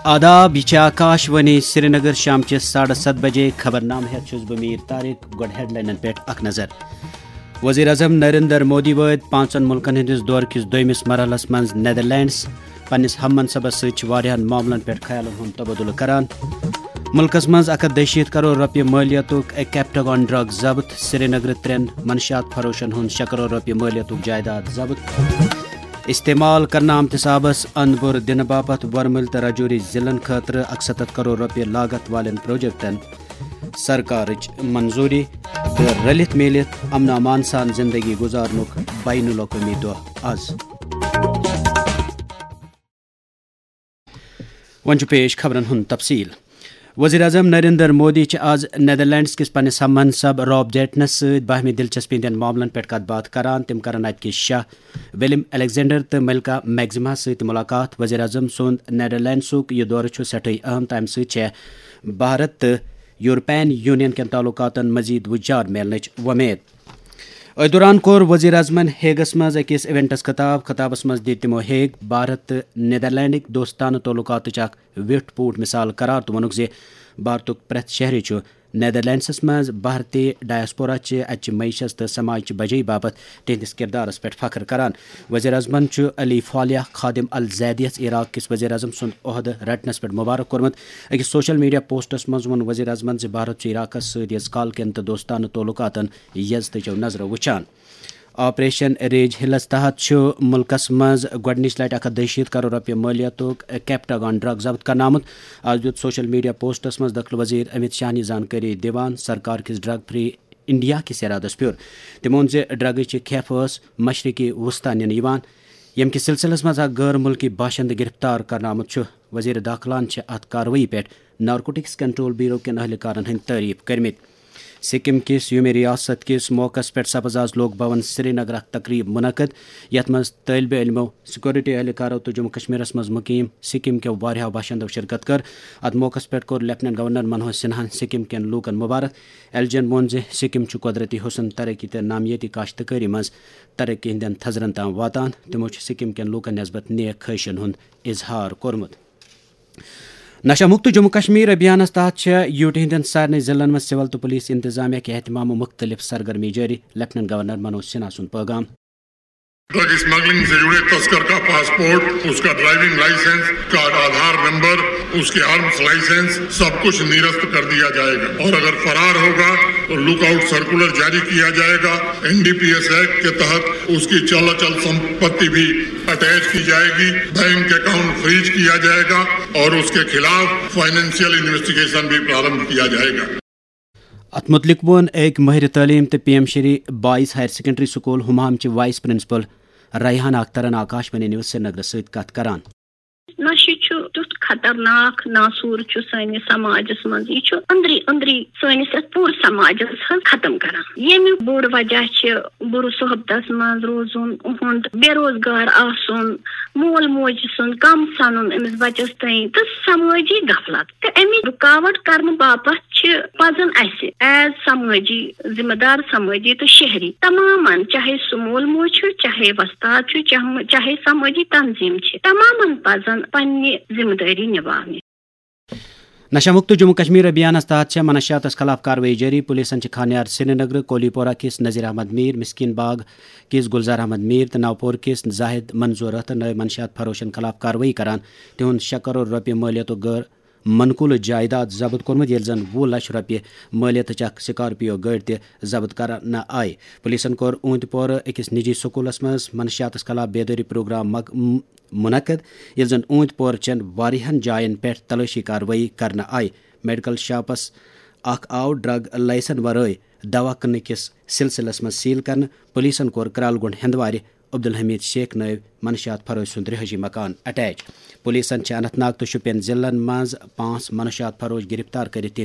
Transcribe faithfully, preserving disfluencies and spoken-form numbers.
آداب یہ آکاشوانی سری نگر شام چہ ساڑھے ست بجے خبر نام ہیت چھس بہ میر طارق گڈ ہیڈ لائنن پہ اخ نظر. وزیر اعظم نریندر مودی وٲتۍ پانژن ملکن ہندس دورٕ کس دویمس مرحلس منز نیدرلینڈس. پننس ہم منصبس سۭتۍ واریاہن معاملن پہ خیالن ہند تبادلہ کران. ملکس منز اکھ ہتھ دشیت کروڑ رۄپیہِ مٲلیتُک کیپٹاگون ڈرگ ضبط. سری نگر ترین منشیات فروشن ہند شےٚ کروڑ رۄپیہِ مٲلیتُک جائیداد ضبط. استعمال کرنا آمتس آبس اندبر دنہٕ باپت ورمل تو رجوری ضلعن خاطر اکستتھ کروڑ رۄپیہِ لاگت والین پروجیکٹن سرکارٕچ منظوری. تو رلتھ میلتھ امن امان سان زندگی گزارنُک بین الاقوٲمی دۄہ آز. وۄنۍ چھُ پیش خبرن ہُنٛد تفصیل. وزیر اعظم نریندر مودی آز نیدرلینڈس کس پنس ہم منصب راب ڈیٹنس ست باہمی دلچسپی ہند معاملن پہ کت بات کران. تم کرن ات کس شاہ ولیم الیگزینڈر تو ملکہ میگزما ست ملاقات. وزیر اعظم سند نیدرلینڈسک یہ دورہ چھ سٹھے اہم. تمہ ست بھارت تو یورپین یونین کن تعلقاتن مزید وجار میلنچ ومید. ات دوران کور وزیر اعظمن ہیگس مز اکس ایونٹس خطاب. خطابس مز دت تمو ہیگ بھارت تو نیدرلینڈک دوستانہ تعلقات اخ ویٹھ پوٹ مثال قرار تو وونک زِ بھارتک پریت شہری چھ نیدرلینڈس مز بھارتی ڈایاسپورا چہ اتچہ معیشت تو سماج بجائی باپت تہندس کردارس پہ فخر کران. وزیر اعظمن علی فالیہ خادم الزیدیت عراق کس وزیر اعظم سند عہدہ رٹنس پہ مبارک کورمت. اکس سوشل میڈیا پوسٹس مز وون وزیر اعظمن زِ بھارت چھ عراقس ست یز کال کن تو دوستانہ تعلقاتن یزتچو نظرو وچھان. آپریشن ریج ہلس تحت چھ ملکس مز گۄڈنچ لٹہ اکھ ہتھ دشیت کروڑ رۄپیہِ مٲلیتُک کیپٹاگون ڈرگ ضبط کرنہٕ آمُت. آز دیُت سوشل میڈیا پوسٹس مز داخلہ وزیر امت شاہ یہ زانکاری دِوان سرکار کس ڈرگ فری انڈیا کس ارادس پیور. تمو ووٚن زِ ڈرگٕچ کھیپ ٲس مشرقی وسطی نِنہٕ یِوان ییٚمہِ کِس سلسلس منٛز اکھ غٲر مُلکی باشندٕ گرفتار کرنہٕ آمُت چھُ. وزیر داخلہن چھِ اتھ کاروٲیی پٮ۪ٹھ نارکوٹکس کنٹرول بیورو کٮ۪ن اہلکارن ہٕنٛدۍ تعریف کٔرمٕتۍ. سکم کس یوم ریاست کس موقع پہ سپز آز لوک بھون سری نگر اخ تقریب منعقد. یتھ مز طالب علمو سیکورٹی اہلکارو تو جموں کشمیرس مز مقیم سکم کیو واریاہو باشندو شرکت کر. ات موقع پہ کور lieutenant governor Manoj سنہاہن Sikkim can لوکن مبارک. ایلجن وون زِ سکم چھ قدرتی حسن ترقی تو نامیٲتی کاشتکاری مز ترقی ہندین تھزرن تام واتان. تمو چھ سکم کین لوکن نسبت نیک خواہشن ہند اظہار کورمت. نشہ مکت جموں کشمیر ابھیانس تحت یوٹی ہندین سارے ضلعن میں سول تو پولیس انتظامیہ کے اہتمام مختلف سرگرمی جاری. لیفٹنٹ گورنر منوج سنہا سن پیغام. ڈرگ اسمگلنگ سے جڑے تسکر کا پاسپورٹ، اس کا ڈرائیونگ لائسنس، کا آدھار نمبر، اس کے آرمز لائسنس سب کچھ نیرست کر دیا جائے گا. اور اگر فرار ہوگا تو لک آؤٹ سرکولر جاری کیا جائے گا. N D P S act کے تحت اس کی چل اچل سمپتی بھی اٹیچ کی جائے گی. بینک اکاؤنٹ فریج کیا جائے گا اور اس کے خلاف فائنینشیل انویسٹیگیشن بھی پرارمبھ کیا جائے گا. ات متعلق وون ایک ماہر تعلیم تو پی ایم شری بائز ہائر سیکنڈری سکول ہمام چہ vice principal Rehan اخترن Akashvani news سری نگر ست کت کران. نشہ تیُتھ خطرناک ناسور سٲنِس سماجس منٛز یہِ چھُ أنٛدری أنٛدری سٲنِس یتھ پوٗرٕ سماجس حظ ختم کران. ییٚمیُک بوٚڑ وجہ چھِ بُرٕ صحبتس منٛز روزُن، اُہُنٛد بے روزگار آسُن، مول موج سُنٛد کم سنُن أمِس بچس تانۍ تہٕ سمٲجی غفلت. تہٕ اَمِچ رُکاوٹ کرنہٕ باپتھ چھِ پزن اسہِ ایز سمٲجی ذمہٕ دار سمٲجی تہٕ شہری تمامن، چاہے سُہ مول موج چھُ، چاہے وستاد چھُ، چاہے سمٲجی تنظیٖم چھِ، تمامن پزن پننہِ ذمہ دٲری نباونہِ. نشہ مکت جموں کشمیر ابھیانس تحت منشیاتس خلاف کاروٲیی جاری. پولیسن خانیار سری نگر، کولی پورہ کس نذیر احمد میر، مسکین باغ کس گلزار احمد میر تو نوپور کس زاہد منظور تو نئے منشیات فروشن خلاف کاروٲیی کران. تہد شےٚ کروڑ رۄپیہِ مٲلیتُک غٲر منقولہ جائیداد ضبط کورمت، ییٚلہِ زن وُہ لچھ رۄپیہِ مٲلیتٕچ اکھ سکارپیو گٲڑۍ تہِ ضبط کرنہٕ آیہِ. پولیسن کوٚر اوٗنتۍ پورٕ أکِس نجی سکوٗلس منٛز منشیاتس خلاف بیدٲری پروگرام منعقد، ییٚلہِ زن اوٗنتۍ پورٕ چٮ۪ن واریاہن جاین پٮ۪ٹھ تلٲشی کاروٲیی کرنہٕ آیہِ. میڈیکل شاپس اکھ آو ڈرگ لائسن ورٲے دوا کٕننہٕ کِس سلسلس منٛز سیل کرنہٕ. پولیسن کوٚر کرال گونڈ ہندوارِ عبدالحمید شیخ نٲیِو منشیات فروش سُنٛد رہٲیشی مکان اٹیچ. پولیسن اننت ناگ تو شوپین ضلعن منٛز پانٛژھ منشیات فروش گرفتار کٔرِتھ